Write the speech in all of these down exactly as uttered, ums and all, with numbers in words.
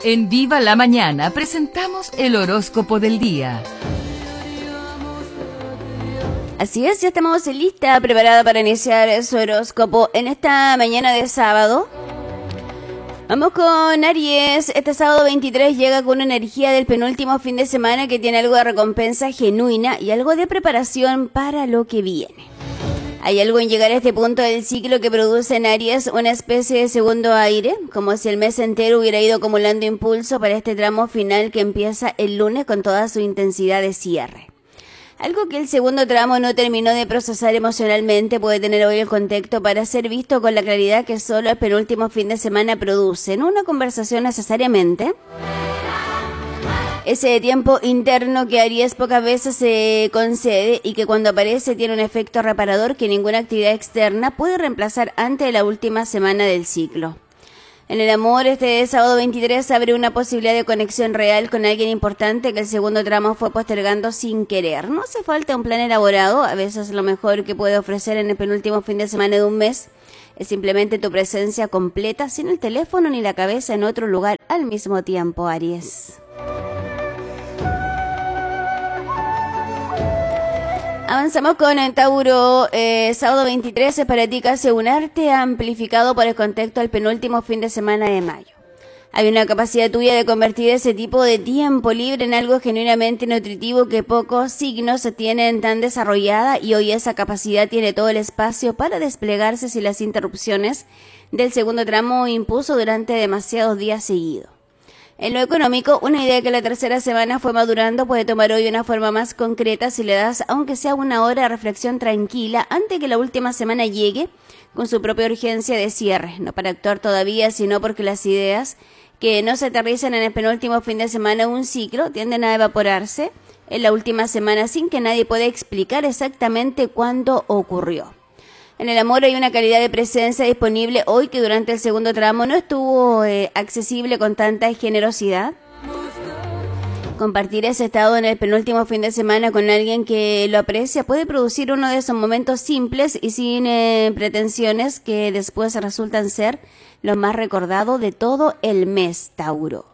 En Viva la Mañana presentamos el horóscopo del día. Así es, ya estamos lista, preparada para iniciar su horóscopo en esta mañana de sábado. Vamos con Aries. Este sábado veintitrés llega con una energía del penúltimo fin de semana que tiene algo de recompensa genuina y algo de preparación para lo que viene. Hay algo en llegar a este punto del ciclo que produce en Aries una especie de segundo aire, como si el mes entero hubiera ido acumulando impulso para este tramo final que empieza el lunes con toda su intensidad de cierre. Algo que el segundo tramo no terminó de procesar emocionalmente puede tener hoy el contexto para ser visto con la claridad que solo el penúltimo fin de semana produce, no una conversación necesariamente. Ese tiempo interno que Aries pocas veces se concede y que cuando aparece tiene un efecto reparador que ninguna actividad externa puede reemplazar antes de la última semana del ciclo. En el amor, este sábado veintitrés abre una posibilidad de conexión real con alguien importante que el segundo tramo fue postergando sin querer. No hace falta un plan elaborado, a veces lo mejor que puede ofrecer en el penúltimo fin de semana de un mes es simplemente tu presencia completa, sin el teléfono ni la cabeza en otro lugar al mismo tiempo, Aries. Avanzamos con el Tauro. Eh, sábado veintitrés es para ti casi un arte amplificado por el contexto del penúltimo fin de semana de mayo. Hay una capacidad tuya de convertir ese tipo de tiempo libre en algo genuinamente nutritivo que pocos signos se tienen tan desarrollada, y hoy esa capacidad tiene todo el espacio para desplegarse si las interrupciones del segundo tramo impuso durante demasiados días seguidos. En lo económico, una idea que la tercera semana fue madurando puede tomar hoy una forma más concreta si le das, aunque sea una hora de reflexión tranquila, antes que la última semana llegue con su propia urgencia de cierre. No para actuar todavía, sino porque las ideas que no se aterrizan en el penúltimo fin de semana de un ciclo tienden a evaporarse en la última semana sin que nadie pueda explicar exactamente cuándo ocurrió. En el amor hay una calidad de presencia disponible hoy que durante el segundo tramo no estuvo eh, accesible con tanta generosidad. Compartir ese estado en el penúltimo fin de semana con alguien que lo aprecia puede producir uno de esos momentos simples y sin eh, pretensiones que después resultan ser los más recordados de todo el mes, Tauro.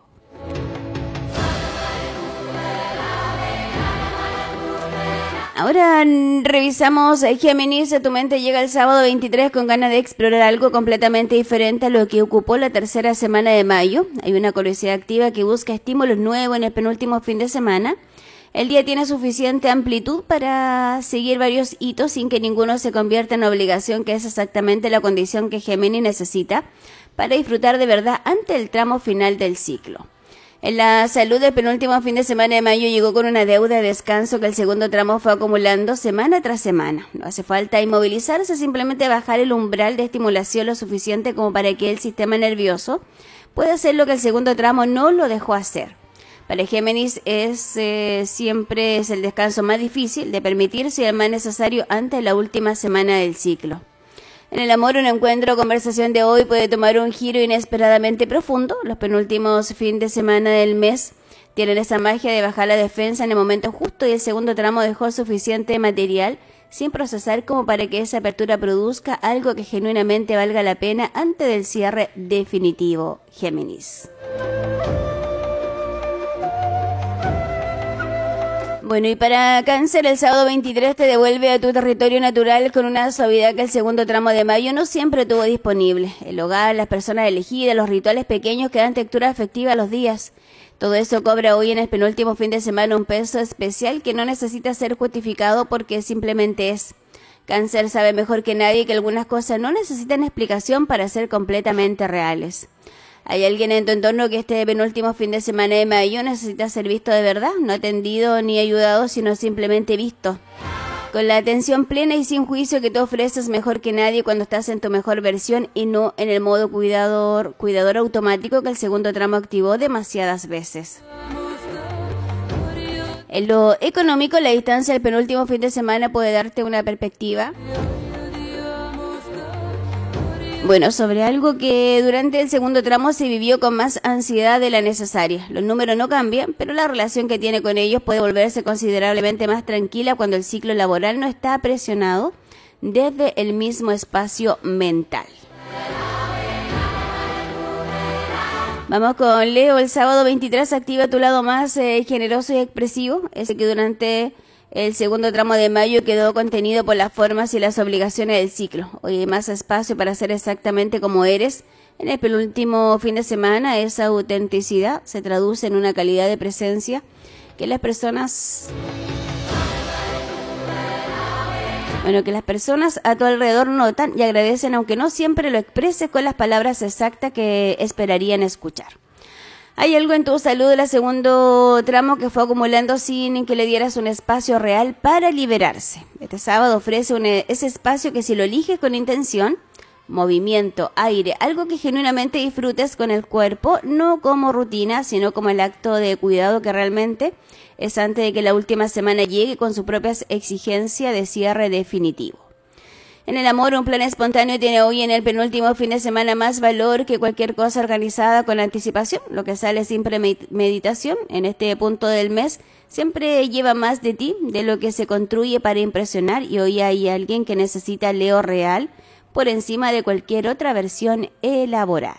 Ahora revisamos Géminis. Tu mente llega el sábado veintitrés con ganas de explorar algo completamente diferente a lo que ocupó la tercera semana de mayo. Hay una curiosidad activa que busca estímulos nuevos en el penúltimo fin de semana. El día tiene suficiente amplitud para seguir varios hitos sin que ninguno se convierta en obligación, que es exactamente la condición que Géminis necesita para disfrutar de verdad ante el tramo final del ciclo. En la salud, del penúltimo fin de semana de mayo llegó con una deuda de descanso que el segundo tramo fue acumulando semana tras semana. No hace falta inmovilizarse, simplemente bajar el umbral de estimulación lo suficiente como para que el sistema nervioso pueda hacer lo que el segundo tramo no lo dejó hacer. Para Géminis es eh, siempre es el descanso más difícil de permitirse y el más necesario antes de la última semana del ciclo. En el amor, un encuentro o conversación de hoy puede tomar un giro inesperadamente profundo. Los penúltimos fin de semana del mes tienen esa magia de bajar la defensa en el momento justo y el segundo tramo dejó suficiente material sin procesar como para que esa apertura produzca algo que genuinamente valga la pena antes del cierre definitivo, Géminis. Bueno, y para Cáncer, el sábado veintitrés te devuelve a tu territorio natural con una suavidad que el segundo tramo de mayo no siempre tuvo disponible. El hogar, las personas elegidas, los rituales pequeños que dan textura afectiva a los días. Todo eso cobra hoy en el penúltimo fin de semana un peso especial que no necesita ser justificado porque simplemente es. Cáncer sabe mejor que nadie que algunas cosas no necesitan explicación para ser completamente reales. ¿Hay alguien en tu entorno que este penúltimo fin de semana de mayo necesita ser visto de verdad? No atendido ni ayudado, sino simplemente visto. Con la atención plena y sin juicio que tú ofreces mejor que nadie cuando estás en tu mejor versión y no en el modo cuidador, cuidador automático que el segundo tramo activó demasiadas veces. En lo económico, la distancia del penúltimo fin de semana puede darte una perspectiva Bueno, sobre algo que durante el segundo tramo se vivió con más ansiedad de la necesaria. Los números no cambian, pero la relación que tiene con ellos puede volverse considerablemente más tranquila cuando el ciclo laboral no está presionado desde el mismo espacio mental. Vamos con Leo. El sábado veintitrés activa tu lado más eh, generoso y expresivo, ese que durante el segundo tramo de mayo quedó contenido por las formas y las obligaciones del ciclo. Hoy hay más espacio para ser exactamente como eres. En el penúltimo fin de semana, esa autenticidad se traduce en una calidad de presencia que las personas... Bueno, que las personas a tu alrededor notan y agradecen, aunque no siempre lo expreses con las palabras exactas que esperarían escuchar. Hay algo en tu salud del segundo tramo que fue acumulando sin que le dieras un espacio real para liberarse. Este sábado ofrece un, ese espacio que si lo eliges con intención, movimiento, aire, algo que genuinamente disfrutes con el cuerpo, no como rutina, sino como el acto de cuidado que realmente es antes de que la última semana llegue con sus propias exigencias de cierre definitivo. En el amor, un plan espontáneo tiene hoy en el penúltimo fin de semana más valor que cualquier cosa organizada con anticipación. Lo que sale sin premeditación en este punto del mes siempre lleva más de ti, de lo que se construye para impresionar, y hoy hay alguien que necesita Leo real por encima de cualquier otra versión elaborada.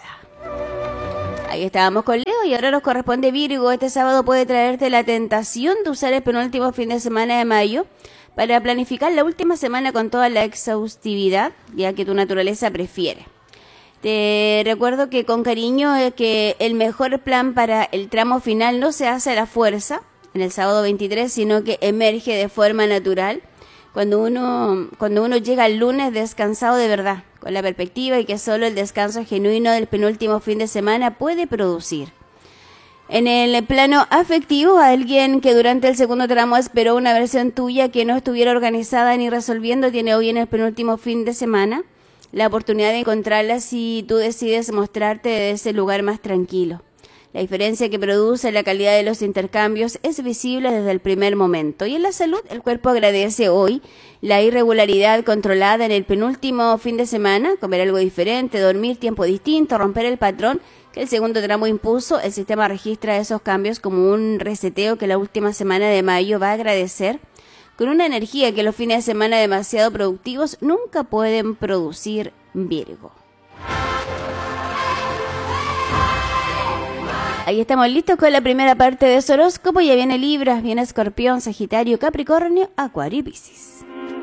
Ahí estábamos con Leo y ahora nos corresponde Virgo. Este sábado puede traerte la tentación de usar el penúltimo fin de semana de mayo para planificar la última semana con toda la exhaustividad, ya que tu naturaleza prefiere. Te recuerdo que con cariño es que el mejor plan para el tramo final no se hace a la fuerza en el sábado veintitrés, sino que emerge de forma natural cuando uno, cuando uno llega el lunes descansado de verdad, con la perspectiva y que solo el descanso genuino del penúltimo fin de semana puede producir. En el plano afectivo, alguien que durante el segundo tramo esperó una versión tuya que no estuviera organizada ni resolviendo, tiene hoy en el penúltimo fin de semana la oportunidad de encontrarla si tú decides mostrarte desde ese lugar más tranquilo. La diferencia que produce la calidad de los intercambios es visible desde el primer momento. Y en la salud, el cuerpo agradece hoy la irregularidad controlada en el penúltimo fin de semana, comer algo diferente, dormir tiempo distinto, romper el patrón que el segundo tramo impuso. El sistema registra esos cambios como un reseteo que la última semana de mayo va a agradecer, con una energía que los fines de semana demasiado productivos nunca pueden producir. Virgo. Ahí estamos listos con la primera parte de su horóscopo. Ya viene Libra, viene Escorpión, Sagitario, Capricornio, Acuario y Piscis.